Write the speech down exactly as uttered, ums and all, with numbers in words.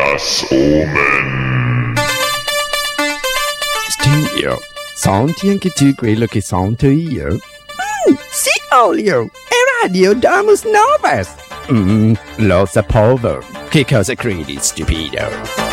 Das Omen. Stigno, senti anche tu quello che sento io? Mm, sì, Olio, è Radio Domus Novas. Mm, lo sapevo. Che cosa credi, stupido?